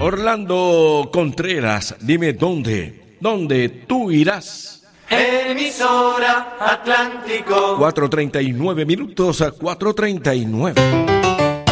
Orlando Contreras, dime dónde tú irás. Emisora Atlántico. 4:39 minutos a 4:39.